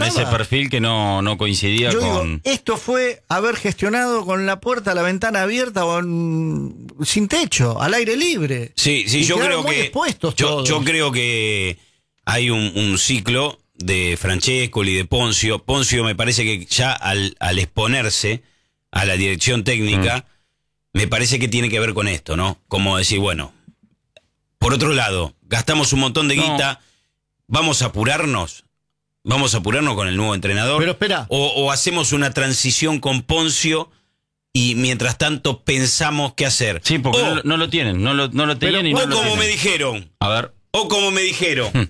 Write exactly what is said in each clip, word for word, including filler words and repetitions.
ese perfil que no, no coincidía Yo con... digo, esto fue haber gestionado con la puerta, la ventana abierta o en- sin techo, al aire libre. Sí, sí, Y yo quedaron creo muy que expuestos yo, todos. yo creo que hay un, un ciclo de Francescoli, de Poncio. Poncio me parece que ya al, al exponerse a la dirección técnica, mm. me parece que tiene que ver con esto, ¿no? Como decir, bueno, por otro lado, gastamos un montón de guita, no. vamos a apurarnos, vamos a apurarnos con el nuevo entrenador. Pero espera. O, o hacemos una transición con Poncio y mientras tanto pensamos qué hacer. Sí, porque o, no, no lo tienen, no lo, no lo tenían pero, y no o lo como tienen. me dijeron. A ver. O como me dijeron. Hmm.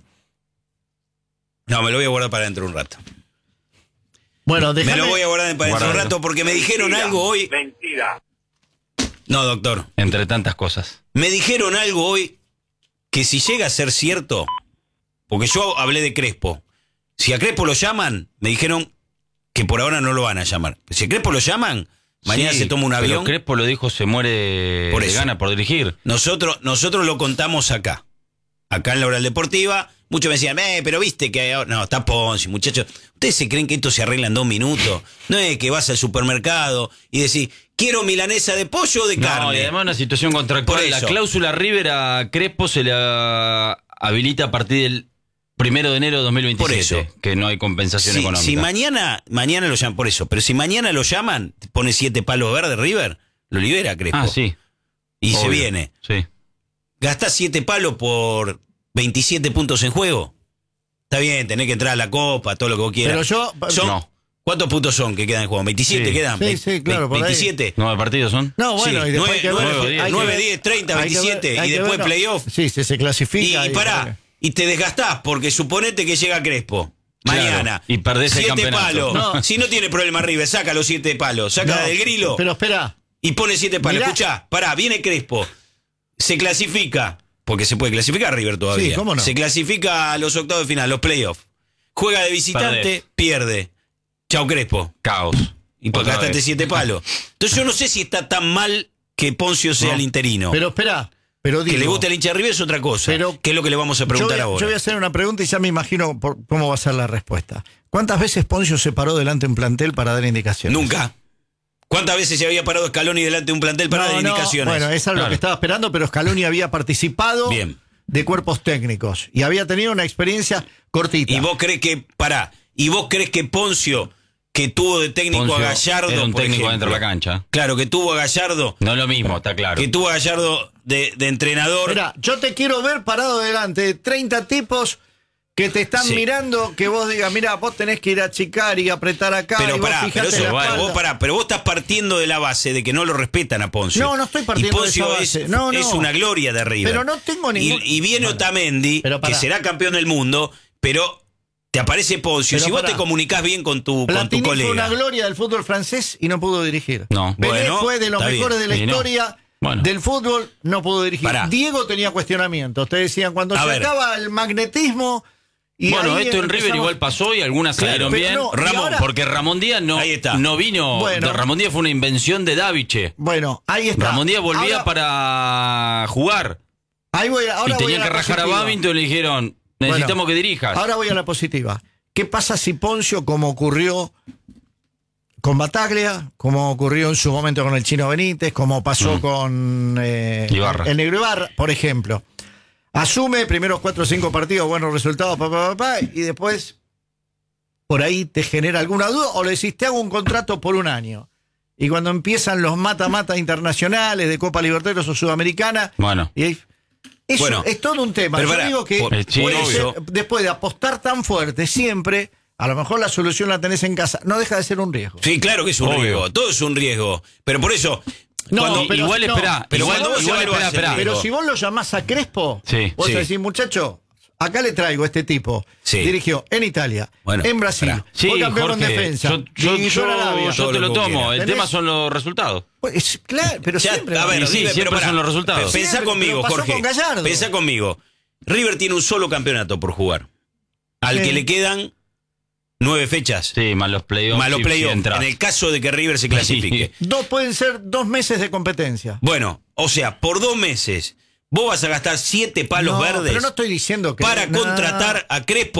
No, me lo voy a guardar para dentro de un rato. Bueno, déjame... Me lo voy a guardar para dentro de un rato porque me dijeron Mentira, algo hoy. Mentira. No, doctor. Entre tantas cosas. Me dijeron algo hoy que si llega a ser cierto, porque yo hablé de Crespo. Si a Crespo lo llaman, me dijeron que por ahora no lo van a llamar. Si a Crespo lo llaman, mañana sí, se toma un avión. Pero Crespo lo dijo, se muere por de eso. gana por dirigir. Nosotros, nosotros lo contamos acá. Acá en la Oral Deportiva. Muchos me decían, eh, pero viste que... No, está Ponzi, muchachos. ¿Ustedes se creen que esto se arregla en dos minutos? No es que vas al supermercado y decís, quiero milanesa de pollo o de no, carne. Y además una situación contractual. La cláusula River a Crespo se la habilita a partir del primero de enero de dos mil veintisiete. Por eso. Que no hay compensación si, económica. Si mañana, mañana lo llaman, por eso. Pero si mañana lo llaman, pone siete palos verdes River, lo libera a Crespo. Ah, sí. Y Obvio. se viene. Sí. Gastás siete palos por veintisiete puntos en juego. Está bien, tenés que entrar a la Copa, todo lo que vos quieras. Pero yo... Son, no. ¿Cuántos puntos son que quedan en juego? ¿veintisiete sí. quedan? Sí, sí, claro, por ahí. ¿veintisiete? ¿Nueve partidos son? No, bueno, sí, y después nueve, diez, treinta, veintisiete y después playoff. Sí, sí, se clasifica. Y, y pará, y te desgastás porque suponete que llega Crespo. Mañana. Claro, y perdés el siete campeonato. palos. No. Si no tiene problema River, saca los siete palos. Saca No, del grilo. Pero espera. Y pone siete palos. Mirá. Escuchá, pará, viene Crespo. Se clasifica. Porque se puede clasificar River todavía. Sí, ¿cómo no? Se clasifica a los octavos de final, los playoffs. Juega de visitante, Perdés. pierde. Chau Crespo. Caos. Y porque Otra gastaste vez. siete palos. Entonces yo no sé si está tan mal que Poncio sea No. el interino. Pero espera. Pero digo, que le guste el hincha de River es otra cosa. Pero que es lo que le vamos a preguntar yo voy, ahora. Yo voy a hacer una pregunta y ya me imagino por, cómo va a ser la respuesta. ¿Cuántas veces Poncio se paró delante de un plantel para dar indicaciones? Nunca. ¿Cuántas veces se había parado Scaloni delante de un plantel para No, dar no, indicaciones? Bueno, eso es Claro. lo que estaba esperando, pero Scaloni había participado Bien. de cuerpos técnicos y había tenido una experiencia cortita. ¿Y vos crees que, pará, y vos crees que Poncio, que tuvo de técnico Poncio a Gallardo, era un por técnico ejemplo, dentro de la cancha. Claro, que tuvo a Gallardo, No es lo mismo, está claro. que tuvo a Gallardo de, de entrenador. Mira, yo te quiero ver parado delante de treinta tipos que te están Sí. mirando, que vos digas, mira, vos tenés que ir a achicar y apretar acá. Pero y vos pará, fijate pero eso, la vos espalda. pará, pero vos estás partiendo de la base de que no lo respetan a Poncio. No, no estoy partiendo y Poncio de esa base. Es, No, no. es una gloria de River. Pero no tengo ningún- Y, y viene Bueno, Otamendi, pero que pará. será campeón del mundo, pero te aparece Poncio. Pero si vos pará. te comunicás bien con tu, con tu Platini fue colega. una gloria del fútbol francés y no pudo dirigir. No. Pelé Bueno, fue de los está mejores bien. de la Y no. historia Bueno. del fútbol, no pudo dirigir. Pará. Diego tenía cuestionamientos. Ustedes decían, cuando A se ver. acaba el magnetismo... Y bueno, ahí esto en River empezamos- igual pasó y algunas Claro, salieron pero bien. no, y Ramón, ahora- porque Ramón Díaz no, Ahí está. no vino. Bueno. Ramón Díaz fue una invención de Daviche. Bueno, ahí está. Ramón Díaz volvía Ahora- para jugar. Ahí voy, ahora y voy tenían a que la rajar a positiva. Babington y le dijeron, necesitamos Bueno, que dirijas. Ahora voy a la positiva. ¿Qué pasa si Poncio, como ocurrió con Bataglia, como ocurrió en su momento con el Chino Benítez, como pasó Mm. con eh, Ibarra. el Negro Ibarra, por ejemplo, asume primeros cuatro o cinco partidos, buenos resultados, pa, pa, pa, pa, y después por ahí te genera alguna duda o le decís, te hago un contrato por un año. Y cuando empiezan los mata-mata internacionales de Copa Libertadores o Sudamericana, Bueno. y ahí- eso Bueno, es todo un tema. pero Yo pará, digo que por- sí, puede obvio. ser, después de apostar tan fuerte siempre, a lo mejor la solución la tenés en casa. No deja de ser un riesgo. Sí, claro que es un Obvio. riesgo. Todo es un riesgo. Pero por eso. No, cuando- pero igual si- no, espera, pero igual, cuando vos igual evaluás espera, el espera. riesgo- Pero si vos lo llamás a Crespo, Sí, vos sí. decís, muchacho, acá le traigo este tipo. Sí. Dirigió en Italia, Bueno, en Brasil, pará. Sí, fue campeón Jorge, en defensa. yo, yo, dirigió en yo- Arabia. yo Todo te lo lo que tomo. quieras. El ¿Tenés? tema son los resultados. Pues, claro, pero Ya, siempre. a ver, Y sí, River, siempre pero pará. son los resultados. Pensá Siempre, conmigo, pero pasó Jorge. con Gallardo. Pensá conmigo. River tiene un solo campeonato por jugar. Al Sí. que le quedan nueve fechas. Sí, más los playoffs. Más los y- playoffs. y entras. En el caso de que River se clasifique. Dos pueden ser dos meses de competencia. Bueno, o sea, por dos meses, vos vas a gastar siete palos No, verdes pero no estoy diciendo que para no. contratar a Crespo.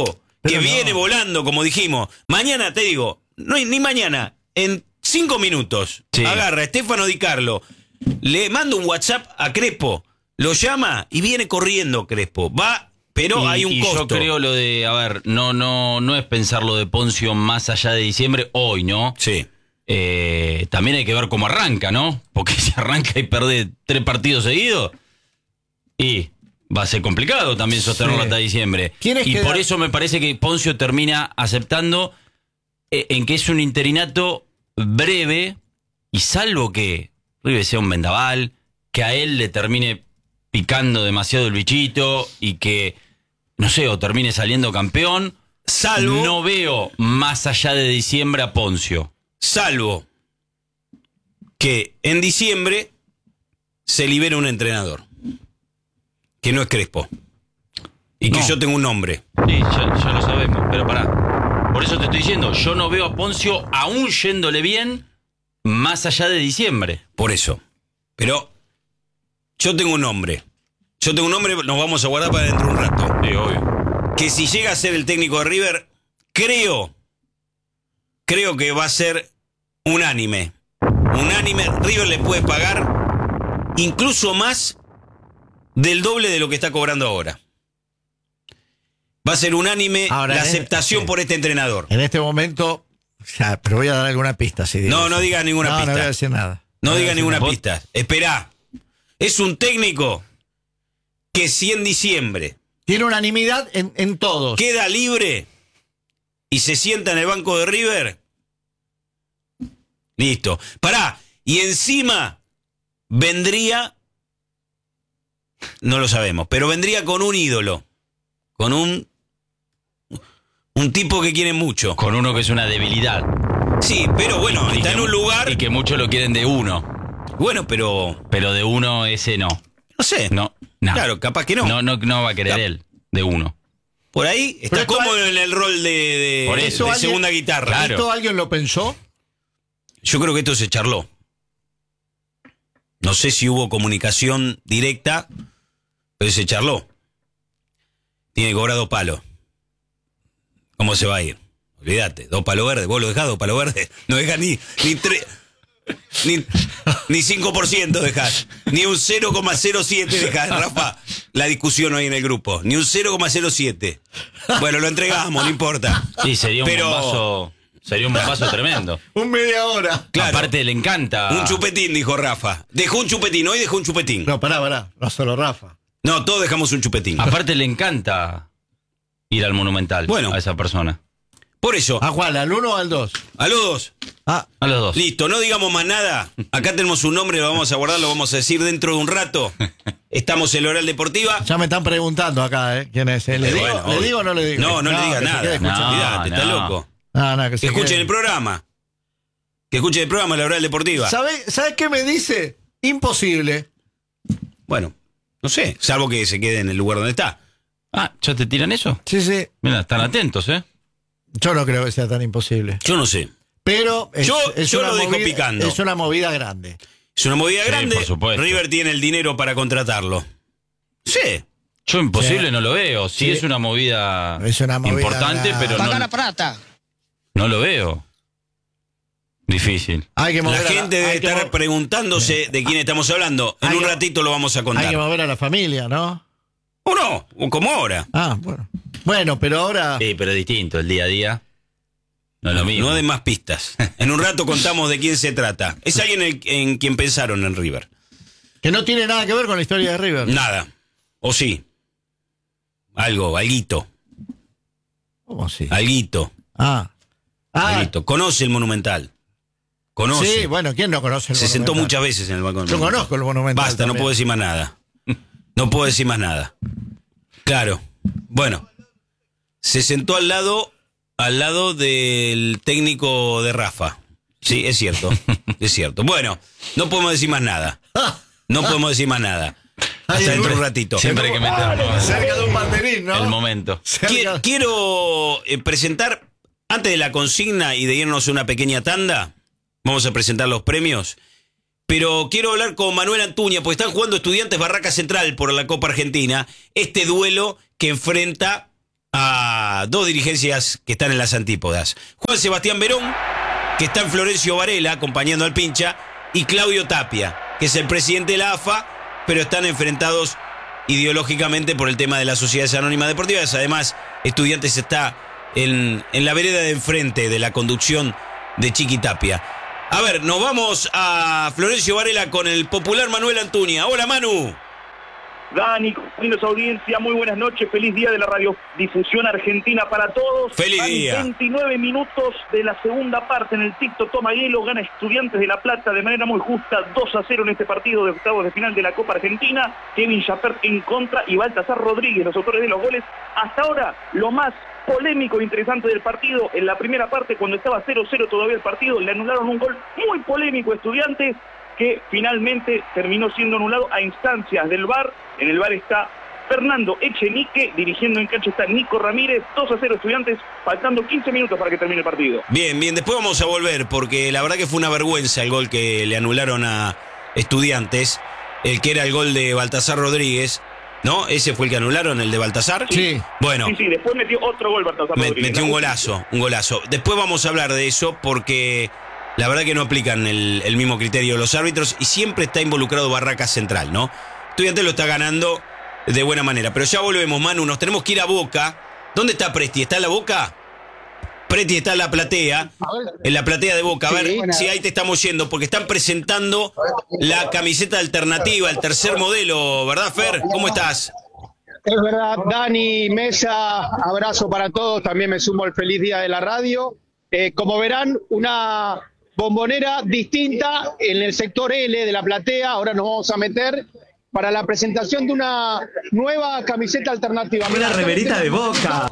que no. viene volando, como dijimos. Mañana, te digo, no ni mañana, en cinco minutos, Sí. agarra a Stefano Di Carlo, le manda un WhatsApp a Crespo, lo llama y viene corriendo Crespo. Va, pero Y- hay un y costo. yo creo lo de, a ver, no, no, no es pensar lo de Poncio más allá de diciembre, hoy, ¿no? Sí. Eh, también hay que ver cómo arranca, ¿no? Porque si arranca y pierde tres partidos seguidos, y va a ser complicado también sostenerlo Sí. hasta diciembre. ¿Quiénes Y quedan? por eso me parece que Poncio termina aceptando eh, en que es un interinato breve, y salvo que River sea un vendaval, que a él le termine picando demasiado el bichito y que, no sé, o termine saliendo campeón, Salvo, no veo más allá de diciembre a Poncio. salvo que en diciembre se libere un entrenador, que no es Crespo, y que No. yo tengo un nombre. Sí, ya, ya lo sabemos, pero pará. Por eso te estoy diciendo, yo no veo a Poncio aún yéndole bien más allá de diciembre. Por eso. Pero yo tengo un nombre. Yo tengo un nombre, nos vamos a guardar para dentro de un rato. Sí, obvio. Que si llega a ser el técnico de River, creo, creo que va a ser unánime. Unánime, River le puede pagar incluso más del doble de lo que está cobrando ahora. Va a ser unánime Ahora, la en- aceptación sí. por este entrenador. En este momento, ya, pero voy a dar alguna pista. Si digo No, eso. no digas ninguna No, pista. no voy a decir nada. No voy a diga decir ninguna nada. pista. Esperá. Es un técnico que si en diciembre Tiene unanimidad en, en todos. queda libre y se sienta en el banco de River, listo. Pará, y encima vendría, no lo sabemos, pero vendría con un ídolo, con un, un tipo que quiere mucho. Con uno que es una debilidad. Sí, pero bueno, Y está que- en un lugar, Y que muchos lo quieren de uno. bueno, pero Pero de uno ese no. no sé. No, no. Claro, capaz que no. No, no, no va a querer Cap- él, de uno. Por ahí está esto cómodo hay- en el rol de, de- Por de eso alguien- segunda guitarra. Claro. ¿Esto alguien lo pensó? Yo creo que esto se charló. No sé si hubo comunicación directa, pero se charló. Tiene que cobrar dos palos. ¿Cómo se va a ir? Olvídate, dos palos verdes. ¿Vos lo dejás dos palos verdes? No dejás ni, ni, tre- ni, ni cinco por ciento dejás. Ni un cero coma cero siete dejás, Rafa. La discusión hoy en el grupo. Ni un cero coma cero siete. Bueno, lo entregamos, no importa. Sí, sería un Pero- bombazo. Sería un bombazo tremendo. Un media hora. Claro. Aparte le encanta. Un chupetín, dijo Rafa. Dejó un chupetín, hoy dejó un chupetín. No, pará, pará. No solo Rafa. No, todos dejamos un chupetín. Aparte le encanta ir al Monumental. Bueno. A esa persona. Por eso, ¿A cuál? ¿Al uno o al dos? a los dos. Ah, A los dos. Listo, no digamos más nada. Acá tenemos un nombre, lo vamos a guardar, lo vamos a decir dentro de un rato. Estamos en la Oral Deportiva. ya me están preguntando acá, ¿eh? ¿Quién es? ¿Eh? ¿Le, Eh, digo, bueno, ¿Le obvio. digo o no le digo? No, no le digas que se nada. quede escuchando. No, Olvídate, estás no. loco. No, no, que Que se escuchen quede. el programa. Que escuchen el programa, la Oral Deportiva. ¿Sabe- ¿Sabes qué me dice? Imposible. Bueno, no sé, salvo que se quede en el lugar donde está. Ah, ¿ya te tiran eso? Sí, sí. Mira, están atentos, ¿eh? Yo no creo que sea tan imposible. Yo no sé. Pero es, Yo- es yo una lo dejo movida, picando. Es una movida grande. Es una movida Sí, grande. por supuesto. River tiene el dinero para contratarlo. Sí. Yo imposible Sí. no lo veo. Sí, Sí. es una movida Es una movida importante, grande. pero Paga no, la plata. no lo veo. Difícil. Hay que La mover a gente debe hay que estar mo- preguntándose de quién estamos hablando. En Hay un que- ratito lo vamos a Hay contar. que mover a la familia, ¿no? ¿O no? ¿O como ahora? Ah, bueno. Bueno, pero ahora. Sí, pero es distinto. El día a día no es lo mismo. No den más pistas. En un rato contamos de quién se trata. Es alguien en, en quien pensaron en River. Que no tiene nada que ver con la historia de River. Nada. ¿O sí? Algo, alguito. ¿Cómo sí? Alguito. Ah. Ah, Alguito. Conoce el Monumental. Conoce. sí, bueno, ¿quién no conoce el Se sentó Monumental? muchas veces en el balcón. del Yo Monumental. conozco el Monumental Basta, no también. puedo decir más nada. No puedo decir más nada. Claro. Bueno. Se sentó al lado, al lado del técnico de Rafa. Sí, es cierto. Es cierto. Bueno, no podemos decir más nada. No podemos decir más nada. Ay, Hasta dentro de un siempre- ratito. Siempre hay que meternos Cerca de un banderín, ¿no? el momento. Cerca- Qui- Quiero eh, presentar, antes de la consigna y de irnos a una pequeña tanda, vamos a presentar los premios, pero quiero hablar con Manuel Antuña, porque están jugando Estudiantes Barraca Central por la Copa Argentina, este duelo que enfrenta a dos dirigencias que están en las antípodas. Juan Sebastián Verón, que está en Florencio Varela, acompañando al Pincha, y Claudio Tapia, que es el presidente de la A F A, pero están enfrentados ideológicamente por el tema de las sociedades anónimas deportivas. Además, Estudiantes está en, en la vereda de enfrente de la conducción de Chiqui Tapia. A ver, nos vamos a Florencio Varela con el popular Manuel Antuña. Hola, Manu. Dani, lindos audiencia, muy buenas noches, feliz día de la radiodifusión argentina para todos. Feliz Van día. veintinueve minutos de la segunda parte en el Ticto Tomaguelo, gana Estudiantes de La Plata de manera muy justa, dos a cero en este partido de octavos de final de la Copa Argentina. Kevin Schaffer en contra y Baltasar Rodríguez, los autores de los goles. Hasta ahora, lo más polémico e interesante del partido, en la primera parte, cuando estaba cero cero todavía el partido, le anularon un gol muy polémico a Estudiantes, que finalmente terminó siendo anulado a instancias del V A R. En el V A R está Fernando Echenique, dirigiendo en cancha está Nico Ramírez, dos a cero Estudiantes, faltando quince minutos para que termine el partido. Bien, bien, después vamos a volver, porque la verdad que fue una vergüenza el gol que le anularon a Estudiantes, el que era el gol de Baltasar Rodríguez, ¿no? ¿Ese fue el que anularon, el de Baltasar? Sí. Bueno. Sí, sí, después metió otro gol Baltasar Me, Rodríguez. metió un golazo, un golazo. Después vamos a hablar de eso, porque la verdad que no aplican el, el mismo criterio los árbitros y siempre está involucrado Barracas Central, ¿no? Estudiantes lo está ganando de buena manera. Pero ya volvemos, Manu, nos tenemos que ir a Boca. ¿Dónde está Presti? ¿Está en la Boca? Presti está en la platea, en la platea de Boca. A ver Sí, si ahí te estamos yendo, porque están presentando la camiseta alternativa, el tercer modelo, ¿verdad, Fer? ¿Cómo estás? Es verdad, Dani, Mesa, abrazo para todos, también me sumo al feliz día de la radio. Eh, como verán, una bombonera distinta en el sector L de la platea, ahora nos vamos a meter para la presentación de una nueva camiseta alternativa. Una remerita de Boca.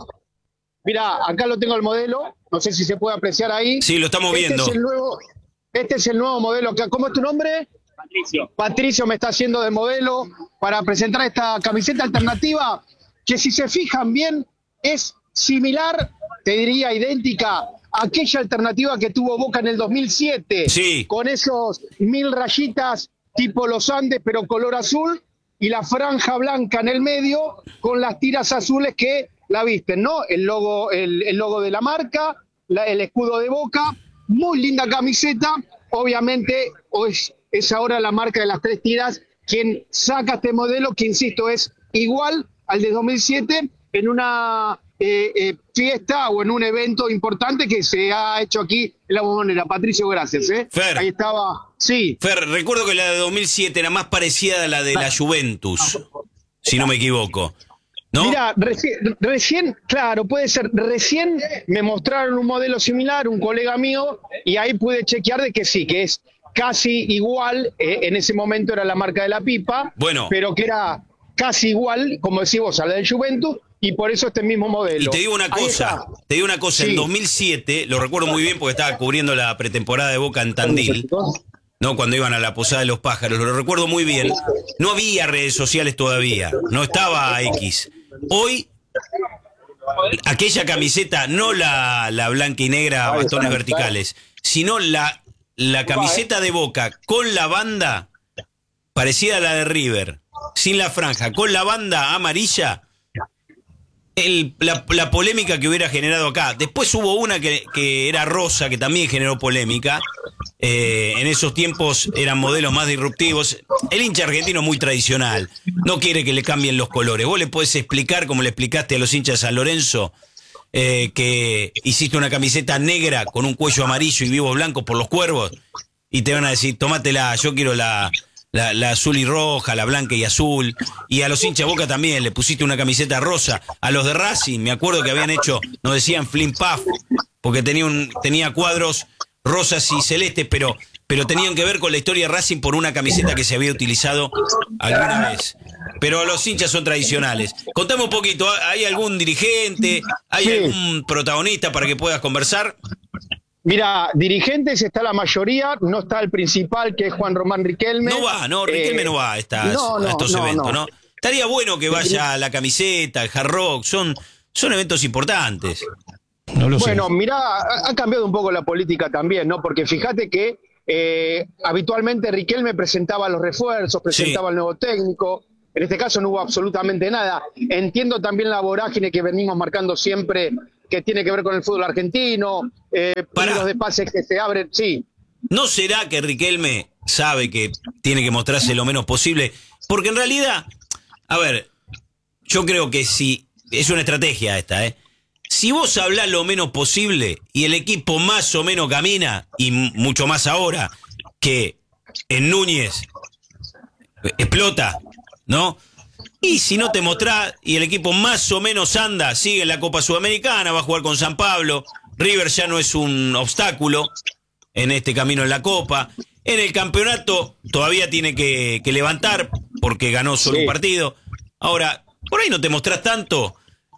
Mirá, acá lo tengo el modelo, no sé si se puede apreciar ahí. Sí, lo estamos Este viendo. es el nuevo, este es el nuevo modelo. acá. ¿Cómo es tu nombre? Patricio. Patricio me está haciendo de modelo para presentar esta camiseta alternativa que, si se fijan bien, es similar, te diría idéntica, a aquella alternativa que tuvo Boca en el dos mil siete, Sí. con esos mil rayitas tipo los Andes pero color azul y la franja blanca en el medio con las tiras azules que la visten, ¿no? El logo, el, el logo de la marca, la, el escudo de Boca, muy linda camiseta, obviamente es, es ahora la marca de las tres tiras quien saca este modelo, que insisto es igual al de dos mil siete, en una eh, eh, fiesta o en un evento importante que se ha hecho aquí en la Bombonera. Patricio, gracias. ¿eh? Fer. Ahí estaba, sí. Fer, recuerdo que la de dos mil siete era más parecida a la de la Juventus, si no me equivoco. ¿No? Mira, reci- recién, claro, puede ser, recién me mostraron un modelo similar, un colega mío, y ahí pude chequear de que sí, que es casi igual, eh, en ese momento era la marca de la pipa, Bueno. pero que era casi igual, como decís vos, a la de Juventus, y por eso este mismo modelo. Y te digo una Ahí cosa, está. te digo una cosa, Sí. en dos mil siete, lo recuerdo muy bien porque estaba cubriendo la pretemporada de Boca en Tandil, ¿no? Cuando iban a la Posada de los Pájaros, lo recuerdo muy bien. No había redes sociales todavía, no estaba X. Hoy, aquella camiseta, no la, la blanca y negra, bastones verticales, sino la, la camiseta de Boca con la banda parecida a la de River, sin la franja, con la banda amarilla, el, la, la polémica que hubiera generado acá. Después hubo una que, que era rosa, que también generó polémica. Eh, en esos tiempos eran modelos más disruptivos. El hincha argentino es muy tradicional, no quiere que le cambien los colores. Vos le podés explicar, como le explicaste a los hinchas de San Lorenzo, eh, que hiciste una camiseta negra con un cuello amarillo y vivos blancos por los cuervos, y te van a decir, tómatela, yo quiero la, la, la azul y roja, la blanca y azul. Y a los hinchas de Boca también le pusiste una camiseta rosa. A los de Racing, me acuerdo que habían hecho, nos decían Flim Puff, porque tenía, un, tenía cuadros rosas y celestes, pero, pero tenían que ver con la historia de Racing por una camiseta que se había utilizado alguna vez. Pero los hinchas son tradicionales. Contame un poquito, ¿hay algún dirigente, hay Sí. algún protagonista para que puedas conversar? Mira, dirigentes está la mayoría, no está el principal, que es Juan Román Riquelme. No va, no, Riquelme Eh, no va a, estas, no, no, a estos no, eventos, no. ¿no? Estaría bueno que vaya la camiseta, el hard rock, son, son eventos importantes. No lo Bueno, sé. mirá, ha, ha cambiado un poco la política también, ¿no? Porque fíjate que eh, habitualmente Riquelme presentaba los refuerzos, presentaba Sí. el nuevo técnico. En este caso no hubo absolutamente nada. Entiendo también la vorágine que venimos marcando siempre, que tiene que ver con el fútbol argentino, eh, los de pases que se abren, sí. ¿No será que Riquelme sabe que tiene que mostrarse lo menos posible? Porque en realidad, a ver, yo creo que si, es una estrategia esta, ¿eh? Si vos hablás lo menos posible y el equipo más o menos camina, y mucho más ahora que en Núñez explota, ¿no? Y si no te mostrás y el equipo más o menos anda, sigue en la Copa Sudamericana, va a jugar con San Pablo, River ya no es un obstáculo en este camino en la Copa. En el campeonato todavía tiene que, que levantar porque ganó solo sí. un partido. Ahora, por ahí no te mostrás tanto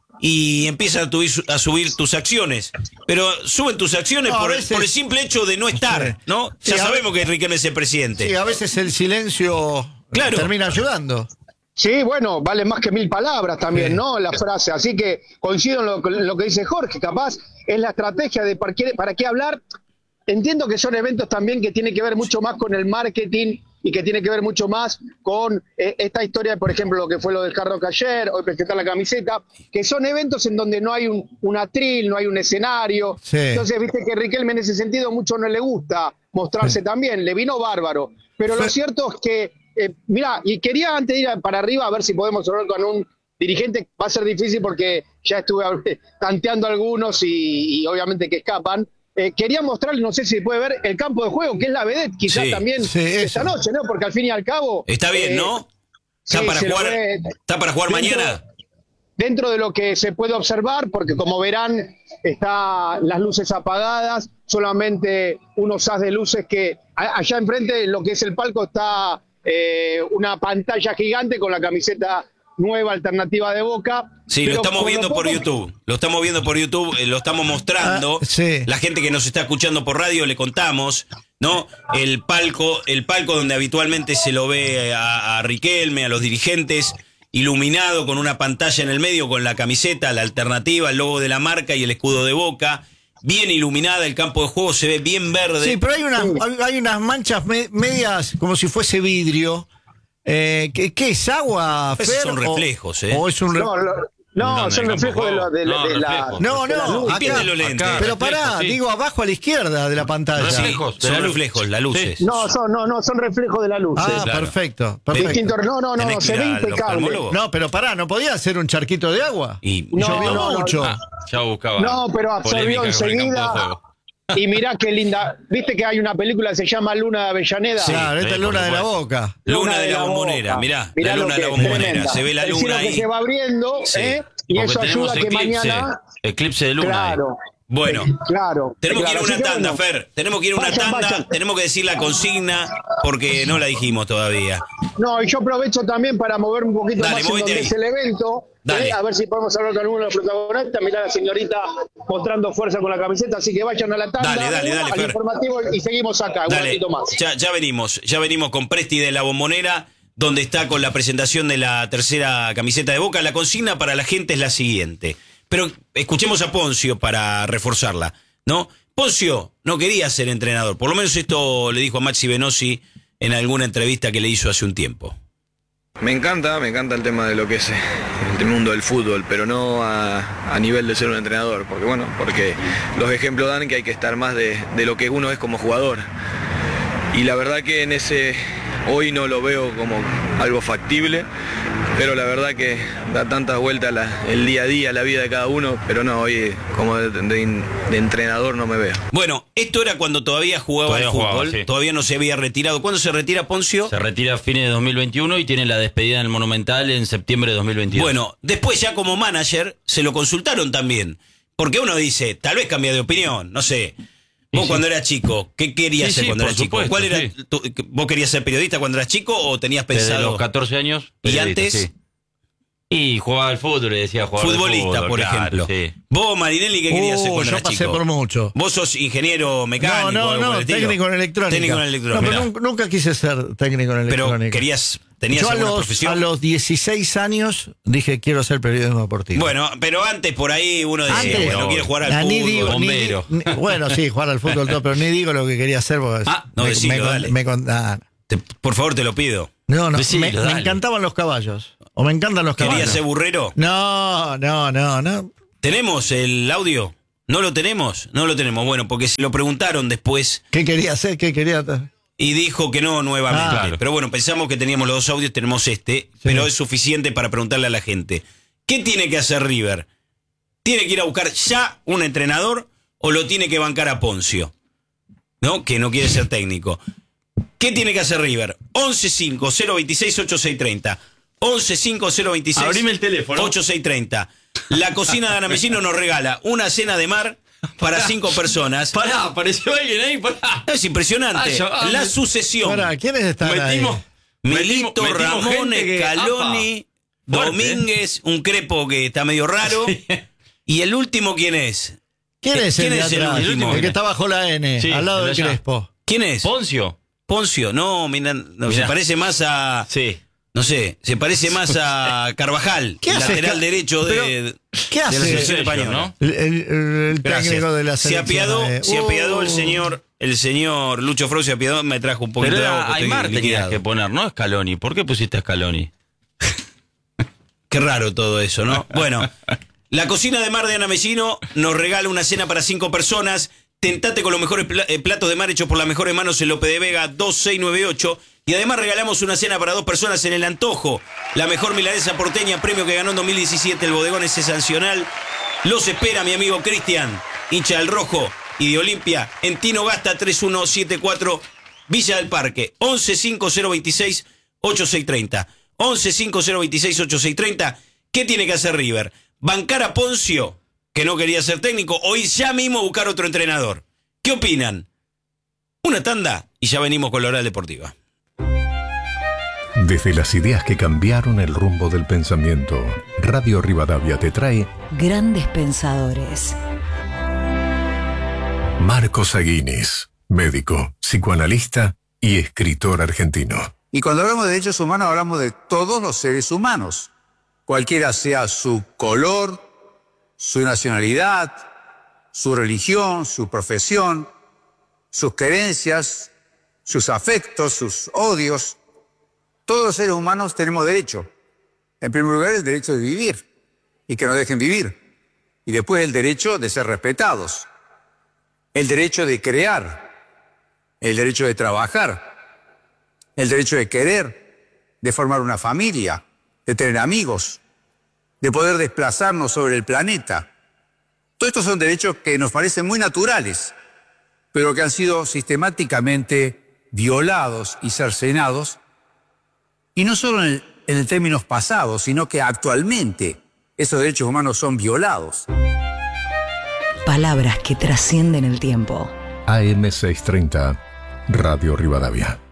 y empiezan a, tu, a subir tus acciones. Pero suben tus acciones no, por, veces, por el simple hecho de no estar, ¿no? Sí, ya sabemos que Riquelme es el presidente. Sí, a veces el silencio claro. termina ayudando. Sí, bueno, vale más que mil palabras también, sí. ¿no? La frase. Así que coincido en lo, en lo que dice Jorge. Capaz es la estrategia de para qué, para qué hablar. Entiendo que son eventos también que tienen que ver mucho más con el marketing y que tiene que ver mucho más con eh, esta historia, por ejemplo, lo que fue lo del Hard Rock ayer, hoy presentar la camiseta, que son eventos en donde no hay un, un atril, no hay un escenario. Sí. Entonces, viste que Riquelme en ese sentido mucho no le gusta mostrarse sí. también, le vino bárbaro. Pero sí. lo cierto es que, eh, mira, y quería antes de ir para arriba a ver si podemos hablar con un dirigente, va a ser difícil porque ya estuve tanteando algunos y, y obviamente que escapan. Eh, quería mostrarles, no sé si puede ver, el campo de juego, que es la vedette, quizás sí, también sí, esta noche, ¿no? Porque al fin y al cabo... Está bien, eh, ¿no? ¿Está, sí, para jugar, ve, ¿Está para jugar dentro, mañana? Dentro de lo que se puede observar, porque como verán, están las luces apagadas, solamente unos haz de luces que... Allá enfrente, lo que es el palco, está eh, una pantalla gigante con la camiseta nueva alternativa de Boca. Sí, lo estamos viendo por YouTube. Lo estamos viendo por YouTube, eh, lo estamos mostrando. Ah, sí. La gente que nos está escuchando por radio le contamos, ¿no? El palco, el palco donde habitualmente se lo ve a, a Riquelme, a los dirigentes, iluminado con una pantalla en el medio con la camiseta, la alternativa, el logo de la marca y el escudo de Boca. Bien iluminada, el campo de juego se ve bien verde. Sí, pero hay unas, hay unas manchas me, medias como si fuese vidrio. Eh, ¿qué, ¿Qué es agua? Esos Fer, son reflejos, o, ¿eh? O es un re... no, no, no, no, son reflejos de, lo, de, no, de, de la... No, no, acá, los lentes. Acá, pero pará, sí. digo abajo a la izquierda de la pantalla. Reflejos, son reflejos, las luces. Sí. No, son, no, no, son reflejos de la luz. Ah, claro. perfecto, perfecto. Distinto, no, no, no, se ve impecable. No, pero pará, ¿no podía hacer un charquito de agua? Y no, llovió no, mucho. No, ah, ya buscaba. No, pero absorbió enseguida. Y mirá qué linda. ¿Viste que hay una película que se llama Luna de Avellaneda? Sí, claro, esta es Luna de la Boca. Luna, luna de, de la Bombonera, mirá, mirá, la Luna de la Bombonera. Se ve la luna ahí. Que se va abriendo, sí. ¿eh? Y porque eso ayuda a que eclipse, mañana... Eclipse de luna. Claro. Bueno, claro, tenemos claro. que ir a una tanda, bueno, Fer. Tenemos que ir a una vayan, tanda. vayan. Tenemos que decir la consigna porque no la dijimos todavía. No, y yo aprovecho también para mover un poquito Dale, más en donde ahí. es el evento. Dale. Eh, a ver si podemos hablar con alguno de los protagonistas. Mirá a la señorita mostrando fuerza con la camiseta. Así que vayan a la tanda. Dale, dale, dale, al Fer. informativo y seguimos acá. Dale. Un ratito más. Ya, ya venimos. Ya venimos con Presti de la Bombonera, donde está con la presentación de la tercera camiseta de Boca. La consigna para la gente es la siguiente. Pero escuchemos a Poncio para reforzarla, ¿no? Poncio no quería ser entrenador. Por lo menos esto le dijo a Maxi Venosi en alguna entrevista que le hizo hace un tiempo. Me encanta, me encanta el tema de lo que es el mundo del fútbol, pero no a, a nivel de ser un entrenador, porque bueno, porque los ejemplos dan que hay que estar más de, de lo que uno es como jugador. Y la verdad que en ese, hoy no lo veo como algo factible, pero la verdad que da tantas vueltas la, el día a día, la vida de cada uno, pero no, hoy como de, de, de entrenador no me veo. Bueno, esto era cuando todavía jugaba Todavía al fútbol, jugaba, sí. todavía no se había retirado. ¿Cuándo se retira Poncio? Se retira a fines de dos mil veintiuno y tiene la despedida en el Monumental en septiembre de dos mil veintidós. Bueno, después ya como manager se lo consultaron también, porque uno dice, tal vez cambia de opinión, no sé. Vos sí, cuando eras chico, ¿qué querías sí, ser sí, cuando por eras chico? supuesto, ¿Cuál era sí. tu, ¿Vos querías ser periodista cuando eras chico o tenías pensado? Desde los catorce años. ¿Y antes? Sí. Y jugaba al fútbol, le decía jugar Futbolista, al fútbol, por claro, ejemplo. Sí. Vos, Marinelli, ¿qué querías Uh, ser cuando yo eras pasé chico? por mucho. Vos sos ingeniero mecánico. No, no, algo por no, el estilo? técnico en electrónica. Técnico en electrónica. No, pero nunca, nunca quise ser técnico en electrónica. Pero querías, tenías yo a alguna los, profesión. a los dieciséis años dije quiero ser periodismo deportivo. Bueno, pero antes por ahí uno decía, Antes, bueno, quiere jugar al nah, fútbol. ni digo, bombero. ni- ni- bueno, sí, jugar al fútbol todo, pero ni digo lo que quería hacer porque Ah, no, me, decilo, me, dale. me con- ah, Te- por favor, te lo pido. no, no, Decilo, me, me dale. encantaban los caballos. O me encantan los caballos. ¿Quería ser burrero? No, no, no, no. ¿Tenemos el audio? ¿No lo tenemos? No lo tenemos. Bueno, porque se lo preguntaron después ¿Qué quería hacer? ¿Qué quería hacer? y dijo que no nuevamente. Ah, claro. Pero bueno, pensamos que teníamos los dos audios, tenemos este, Sí. pero es suficiente para preguntarle a la gente. ¿Qué tiene que hacer River? ¿Tiene que ir a buscar ya un entrenador o lo tiene que bancar a Poncio? ¿No? Que no quiere ser técnico. ¿Qué tiene que hacer River? once cinco cero veintiséis ochenta y seis treinta. once cinco cero veintiséis Abrime el teléfono. ochenta y seis treinta. La cocina de Ana Mesino nos regala una cena de mar para cinco personas. Pará, apareció alguien ahí, pará. Es impresionante. Ah, ya- ah, la me- sucesión. Pará, ¿quiénes están Metimos, ahí? Melito, metimos- metimos Ramón, gente que- Scaloni, apa, fuerte, Domínguez, un crepo que está medio raro. Sí. ¿Y el último quién es? ¿Quién es el ¿Quién de es el atrás? último? El que está bajo la N, Sí, al lado el de del allá. Crespo. ¿Quién es? Poncio. Poncio. No, mira, no, Mirá. se parece más a... Sí. No sé, se parece más a Carvajal, ¿Qué el hace lateral Ca- derecho de, Pero, ¿qué de la hace? selección Ellos, española. ¿no? El, el- el Gracias. técnico de la se selección. apiadó, eh. se apiadó el Uh. señor, el señor Lucho Frau se apiadó, me trajo un poquito Pero de agua. era porque Aymar estoy tenías liquidado. que poner, ¿no? Scaloni. ¿Por qué pusiste a Scaloni? Qué raro todo eso, ¿no? Bueno, la cocina de mar de Ana Mesino nos regala una cena para cinco personas. Tentate con los mejores pla- eh, platos de mar hechos por las mejores manos en Lope de Vega dos seis nueve ocho. Y además regalamos una cena para dos personas en El Antojo. La mejor milanesa porteña, premio que ganó en dos mil diecisiete el bodegón ese sancional. Los espera mi amigo Cristian, hincha del Rojo y de Olimpia, en Tino Gasta tres uno siete cuatro, Villa del Parque, once cinco cero veintiséis ochenta y seis treinta. once cinco cero veintiséis ochenta y seis treinta. ¿Qué tiene que hacer River? ¿Bancar a Poncio, que no quería ser técnico, o ir ya mismo a buscar otro entrenador? ¿Qué opinan? Una tanda y ya venimos con la hora deportiva. Desde las ideas que cambiaron el rumbo del pensamiento, Radio Rivadavia te trae Grandes pensadores. Marcos Aguinis, médico, psicoanalista y escritor argentino. Y cuando hablamos de derechos humanos, hablamos de todos los seres humanos, cualquiera sea su color, su nacionalidad, su religión, su profesión, sus creencias, sus afectos, sus odios. Todos los seres humanos tenemos derecho. En primer lugar, el derecho de vivir y que nos dejen vivir. Y después el derecho de ser respetados. El derecho de crear. El derecho de trabajar. El derecho de querer, de formar una familia, de tener amigos, de poder desplazarnos sobre el planeta. Todos estos son derechos que nos parecen muy naturales, pero que han sido sistemáticamente violados y cercenados, y no solo en, el, en el términos pasados, sino que actualmente esos derechos humanos son violados. Palabras que trascienden el tiempo. A M seiscientos treinta, Radio Rivadavia.